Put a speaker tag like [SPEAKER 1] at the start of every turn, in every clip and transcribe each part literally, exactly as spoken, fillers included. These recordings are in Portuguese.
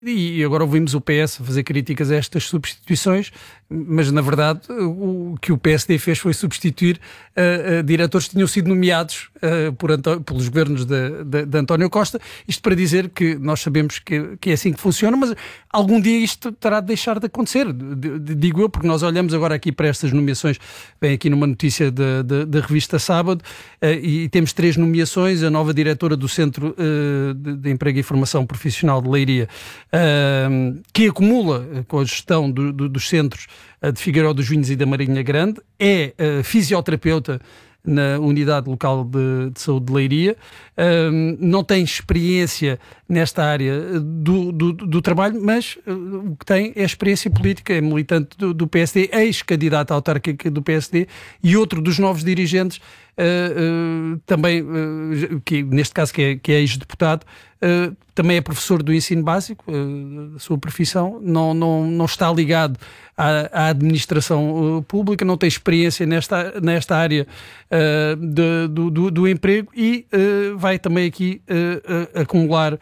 [SPEAKER 1] E agora ouvimos o P S fazer críticas a estas substituições, mas na verdade o que o P S D fez foi substituir uh, uh, diretores que tinham sido nomeados uh, por Antó- pelos governos de, de, de António Costa. Isto para dizer que nós sabemos que, que é assim que funciona, mas algum dia isto terá de deixar de acontecer, de, de, digo eu, porque nós olhamos agora aqui para estas nomeações, vem aqui numa notícia da revista Sábado, uh, e temos três nomeações: a nova diretora do Centro uh, de, de Emprego e Formação Profissional de Leiria, Uh, que acumula com a gestão do, do, dos centros uh, de Figueiró dos Vinhos e da Marinha Grande, é uh, fisioterapeuta na Unidade Local de, de Saúde de Leiria, uh, não tem experiência nesta área do, do, do trabalho, mas uh, o que tem é experiência política, é militante do, do P S D, ex-candidato autárquico do P S D, e outro dos novos dirigentes, uh, uh, também, uh, que, neste caso que é, que é ex-deputado, Uh, também é professor do ensino básico, uh, a sua profissão, não, não, não está ligado à, à administração uh, pública, não tem experiência nesta, nesta área uh, de, do, do, do emprego e uh, vai também aqui uh, uh, acumular uh,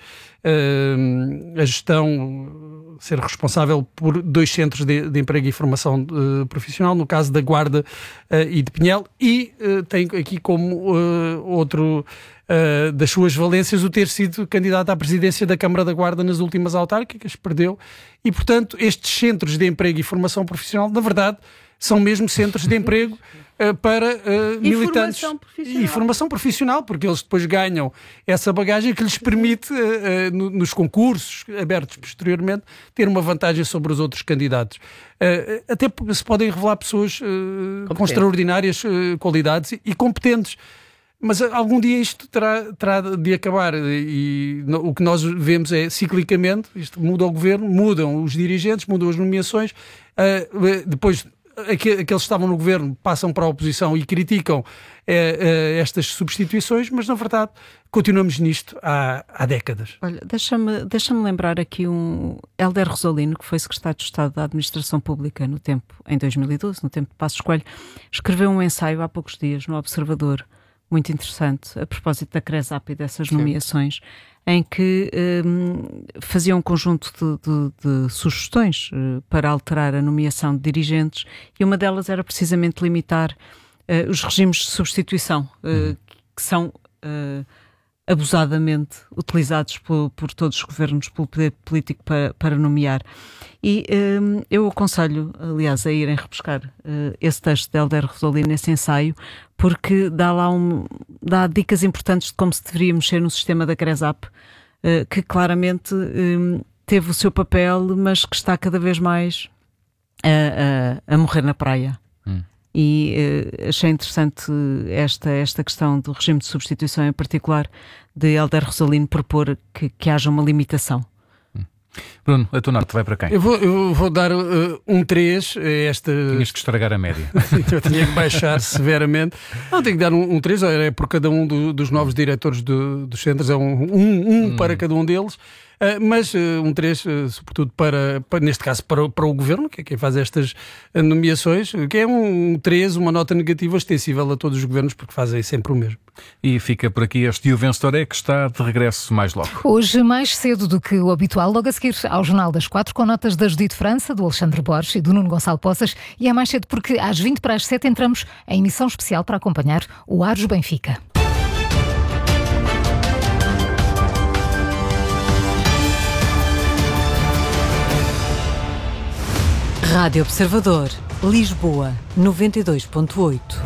[SPEAKER 1] a gestão, ser responsável por dois centros de, de emprego e formação uh, profissional, no caso da Guarda uh, e de Pinhel, e uh, tem aqui como uh, outro Uh, das suas valências o ter sido candidato à presidência da Câmara da Guarda nas últimas autárquicas, perdeu, e portanto estes centros de emprego e formação profissional, na verdade, são mesmo centros de emprego uh, para uh,
[SPEAKER 2] e
[SPEAKER 1] militantes
[SPEAKER 2] formação profissional.
[SPEAKER 1] e formação profissional, porque eles depois ganham essa bagagem que lhes permite, uh, uh, no, nos concursos abertos posteriormente, ter uma vantagem sobre os outros candidatos. Uh, até se podem revelar pessoas uh, com extraordinárias uh, qualidades e, e competentes. Mas algum dia isto terá, terá de acabar, e no, o que nós vemos é ciclicamente, isto muda o governo, mudam os dirigentes, mudam as nomeações, uh, depois aqu- aqueles que estavam no governo passam para a oposição e criticam uh, uh, estas substituições, mas na verdade continuamos nisto há, há décadas.
[SPEAKER 2] Olha, deixa-me, deixa-me lembrar aqui um Hélder Rosolino, que foi secretário de Estado da Administração Pública no tempo, em dois mil e doze, no tempo de Passos Coelho, escreveu um ensaio há poucos dias no Observador, muito interessante, a propósito da CRESAP e dessas nomeações, em que um, fazia um conjunto de, de, de sugestões uh, para alterar a nomeação de dirigentes, e uma delas era precisamente limitar uh, os regimes de substituição, uh, uhum. que são uh, abusadamente utilizados por, por todos os governos, pelo poder político para, para nomear. E um, eu aconselho, aliás, a irem repescar uh, esse texto de Hélder Rosolino, esse ensaio, porque dá lá um, dá dicas importantes de como se deveria mexer no sistema da CRESAP, uh, que claramente um, teve o seu papel, mas que está cada vez mais a, a, a morrer na praia. Hum. E uh, achei interessante esta, esta questão do regime de substituição, em particular de Hélder Rosolino, propor que, que haja uma limitação.
[SPEAKER 3] Bruno, a tua nota vai para quem?
[SPEAKER 1] Eu vou, eu vou dar uh, um três a esta...
[SPEAKER 3] Tinhas que estragar a média.
[SPEAKER 1] Eu tinha que baixar severamente. Não, tenho que dar um, um três, é por cada um do, dos novos diretores do, dos centros, é um, um, um hum. para cada um deles. Uh, mas uh, um três, uh, sobretudo para, para, neste caso, para, para o Governo, que é quem faz estas nomeações, que é um três, uma nota negativa extensível a todos os governos, porque fazem sempre o mesmo.
[SPEAKER 3] E fica por aqui este E o Vencedor é, que está de regresso mais logo.
[SPEAKER 4] Hoje, mais cedo do que o habitual, logo a seguir ao Jornal das Quatro, com notas da Judite França, do Alexandre Borges e do Nuno Gonçalo Poças, e é mais cedo porque às vinte para as sete entramos em emissão especial para acompanhar o Aros Benfica.
[SPEAKER 5] Rádio Observador, Lisboa, noventa e dois ponto oito.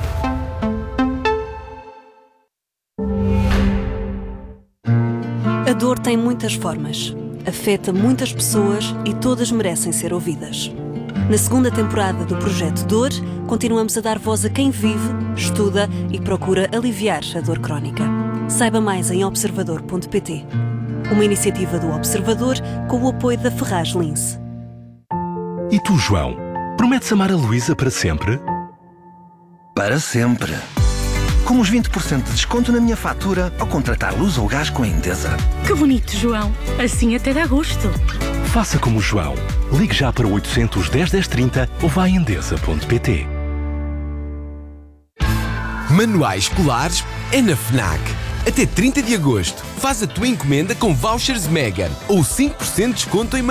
[SPEAKER 6] A dor tem muitas formas, afeta muitas pessoas e todas merecem ser ouvidas. Na segunda temporada do Projeto Dor, continuamos a dar voz a quem vive, estuda e procura aliviar a dor crónica. Saiba mais em observador ponto pt. Uma iniciativa do Observador com o apoio da Ferraz Lince.
[SPEAKER 7] E tu, João, prometes amar a Luísa para sempre?
[SPEAKER 8] Para sempre. Com os vinte por cento de desconto na minha fatura ao contratar luz ou gás com a Endesa.
[SPEAKER 9] Que bonito, João. Assim até dá gosto.
[SPEAKER 7] Faça como o João. Ligue já para oitocentos, dez, dez, trinta ou vá a endesa ponto pt.
[SPEAKER 10] Manuais escolares é na FNAC. Até trinta de agosto, faz a tua encomenda com vouchers Mega ou cinco por cento de desconto em